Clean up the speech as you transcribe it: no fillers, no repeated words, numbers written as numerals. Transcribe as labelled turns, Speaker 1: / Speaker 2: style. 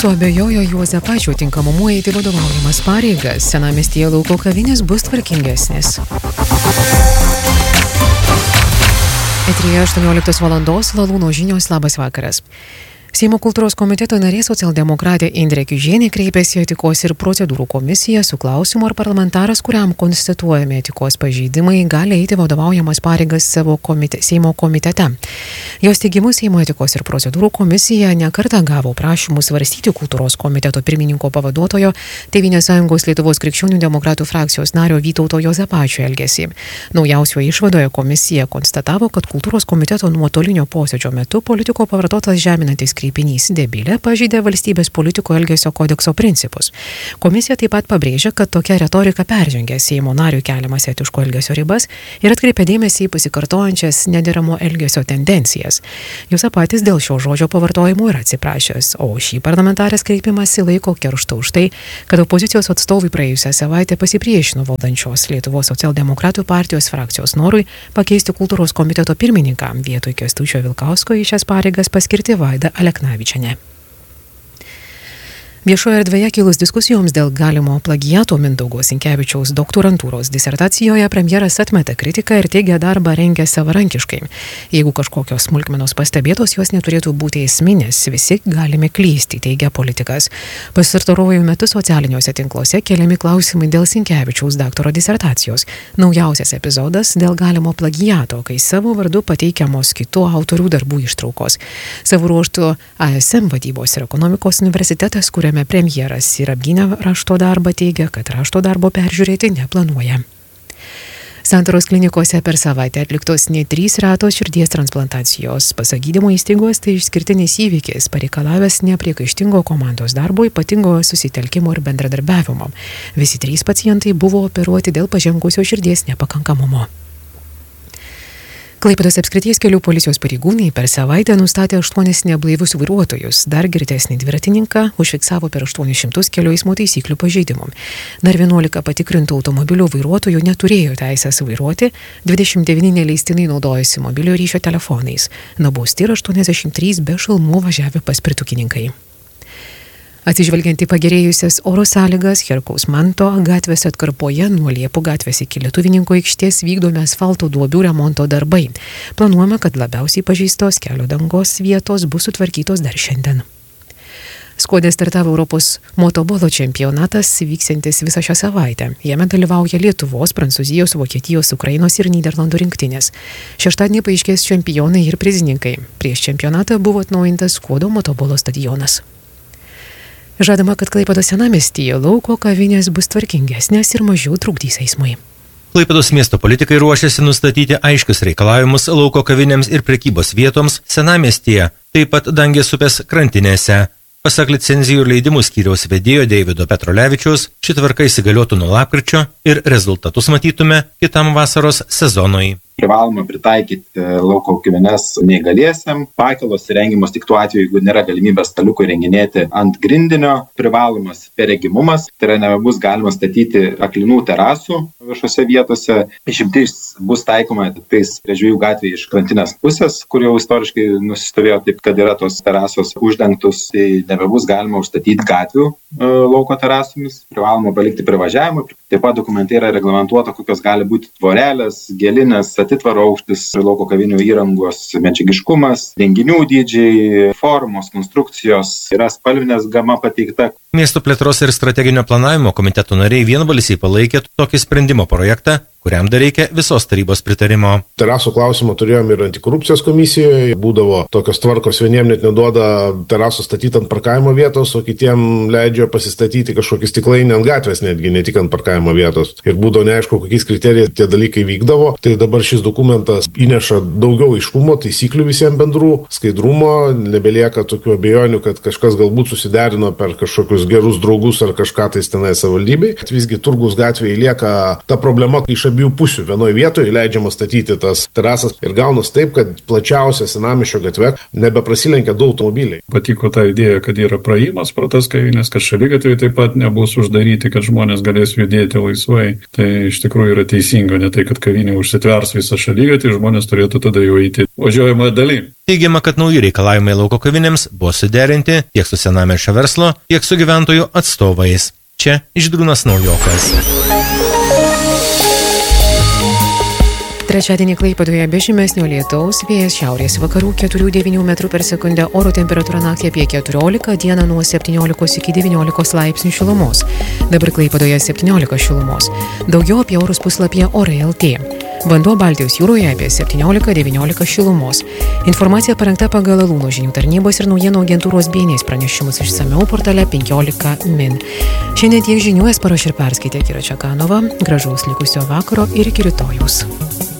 Speaker 1: suabejojo Juozapačio tinkamumu eiti vadovaujamas pareigas. Senamiestyje lauko kavinės bus tvarkingesnės. Eteryje 18 valandos Lalūno žinios. Labas vakaras. Seimo kultūros komiteto narė socialdemokratė Indrė Kiužienė kreipėsi į etikos ir procedūrų komisiją su klausimu, ar parlamentaras, kuriam konstatuojami etikos pažeidimai, gali eiti vadovaujamas pareigas savo Seimo komitete. Jos teigimu, Seimo etikos ir procedūrų komisija nekartą gavo prašymus svarstyti kultūros komiteto pirmininko pavaduotojo Tėvynės sąjungos Lietuvos krikščionių demokratų frakcijos nario Vytauto Juozapačio elgesį. Naujausioje išvadoje komisija konstatavo, kad kultūros komiteto nuotolinio posėdžio metu politiko pavartotas žeminantis kreipinys debilė pažeidė valstybės politiko elgesio kodekso principus. Komisija taip pat pabrėžia, kad tokia retorika peržengia Seimo narių keliamas etiško elgesio ribas ir atkreipia dėmesį į pasikartojančias nederamo elgesio tendencijas. Juozapatis dėl šio žodžio pavartojimo yra atsiprašęs, o šį parlamentarės kreipimąsi laiko kerštu už tai, kad opozicijos atstovai praėjusią savaitę pasipriešino valdančios Lietuvos socialdemokratų partijos frakcijos norui pakeisti kultūros komiteto pirmininką, vietoj Kęstučio Vilkausko į šias pareigas paskirti Vaidą Aleknavičienę. Viešoje erdvėje kilus diskusijoms dėl galimo plagiato Mindaugo Sinkevičiaus doktorantūros disertacijoje premjeras atmeta kritiką ir teigia darbą rengė savarankiškai. Jeigu kažkokios smulkmenos pastebėtos, jos neturėtų būti esminės, visi galime klysti, teigia politikas. Pastaruoju metu socialiniuose tinkluose keliami klausimai dėl Sinkevičiaus daktaro disertacijos. Naujausias epizodas dėl galimo plagiato, kai savo vardu pateikiamos kitų autorių darbų ištraukos. Savo ruožtu ASM vadybos ir ekonomikos universitetas, kuriame premjeras ir apgynė rašto darbą, teigia, kad rašto darbo peržiūrėti neplanuoja. Santaros klinikose per savaitę atliktos net 3 retos širdies transplantacijos. Pasak gydymo įstaigos, tai išskirtinis įvykis, pareikalavęs nepriekaištingo komandos darbo, ypatingo susitelkimo ir bendradarbiavimo. Visi 3 pacientai buvo operuoti dėl pažengusio širdies nepakankamumo. Klaipėdos apskrities kelių policijos pareigūnai per savaitę nustatė 8 neblaivus vairuotojus, dar girtesnį dviratininką užfiksavo per 800 kelių eismo taisyklių pažeidimų. Dar 11 patikrintų automobilių vairuotojų neturėjo teisės vairuoti, 29 neleistinai naudojosi mobilio ryšio telefonais, nubausti ir 83 be šalmų važiavę paspirtukininkai. Atsižvelgiant į pagerėjusias oro sąlygas, Herkaus Manto gatvės atkarpoje nuo Liepų gatvės iki Lietuvininkų aikštės vykdomi asfalto duobių remonto darbai. Planuojama, kad labiausiai pažeistos kelio dangos vietos bus sutvarkytos dar šiandien. Skuode startavo Europos motobolo čempionatas, vyksiantis visą šią savaitę. Jame dalyvauja Lietuvos, Prancūzijos, Vokietijos, Ukrainos ir Nyderlandų rinktinės. Šeštadienį paaiškės čempionai ir prizininkai. Prieš čempionatą buvo atnaujintas Skuodo motobolo stadionas. Žadama, kad Klaipėdos senamiestyje lauko kavinės bus tvarkingesnės ir mažiau trukdys eismui.
Speaker 2: Klaipėdos miesto politikai ruošiasi nustatyti aiškius reikalavimus lauko kavinėms ir prekybos vietoms senamiestyje, taip pat Dangės upės krantinėse. Pasak licenzijų ir leidimų skyriaus vedėjo Deivido Petrolevičiaus, ši tvarka įsigaliotų nuo lapkričio ir rezultatus matytume kitam vasaros sezonui.
Speaker 3: Privaloma pritaikyti lauko kavines neįgaliesiam. Pakylos įrengiamos tik tuo atveju, jeigu nėra galimybės staliukų įrenginėti ant grindinio. Privalomas perregimumas, tai yra nebus galima statyti aklinų terasų viešose vietose. Išimtis bus taikoma tais prie Žvejų gatvėje iš krantinės pusės, kur jau istoriškai nusistovėjo taip, kad yra tos terasos uždengtus, tai nebebus galima užstatyti gatvių lauko terasomis. Privaloma palikti privažiavimą. Taip pat dokumente yra reglamentuota, kokios gali būti tvorelės, gelinės, atitvaro aukštis, lauko kavinių įrangos medžiagiškumas, renginių dydžiai, formos, konstrukcijos, yra spalvinės gama pateikta.
Speaker 2: Miesto plėtros ir strateginio planavimo komiteto nariai vienbalsiai palaikė tokį sprendimo projektą, kuriam dar reikia visos tarybos pritarimo.
Speaker 4: Terasų klausimą turėjom ir antikorupcijos komisijoje. Būdavo tokios tvarkos, vieniem net neduoda terasų statyti ant parkavimo vietos, o kitiem leidžia pasistatyti kažkokį stiklainį ant gatvės, netgi ne tik ant parkavimo vietos. Ir būdavo neaišku, kokiais kriterijais tie dalykai vykdavo. Tai dabar šis dokumentas įneša daugiau aiškumo, taisyklių visiems bendrų, skaidrumo, nebelieka tokių abejonių, kad kažkas galbūt susiderino per kažkokius gerus draugus ar kažką tai tenai savivaldybei. Visgi Turgaus gatvėje lieka ta problema, kai iš abiejų pusių. Vienoje vietoje leidžiama statyti tas terasas ir gaunas taip, kad plačiausia Senamiesčio gatve nebeprasilenkia du automobiliai.
Speaker 5: Patiko ta idėja, kad yra praėjimas pro tas kavines, kad šaligatviai taip pat nebus uždaryti, kad žmonės galės judėti laisvai. Tai iš tikrųjų yra teisinga, ne tai, kad kavinė užsitvers visą šaligatį, žmonės turėtų tada jau eiti važiuojamoje dalyje.
Speaker 2: Teigiama, kad nauji reikalavimai lauko kavinėms buvo suderinti tiek su Senamiesčio verslo, tiek su gyventojų atstovais. Čia Žydrūnas Naujokas.
Speaker 1: Trečiadienį Klaipėdoje be žymesnio lietaus, vėjas šiaurės vakarų 4–9 m/s, oro temperatūra naktį apie 14, dieną nuo 17 iki 19 laipsnių šilumos. Dabar Klaipėdoje 17 šilumos. Daugiau apie orus puslapyje Orai.lt. Vanduo Baltijos jūroje apie 17–19 šilumos. Informacija parengta pagal Alūno žinių tarnybos ir naujienų agentūros BNS pranešimus išsamiau portale 15 min. Šiandien tiek žinių paruošė ir perskaitė Kira Čekanova. Gražaus likusio vakaro ir iki rytojaus.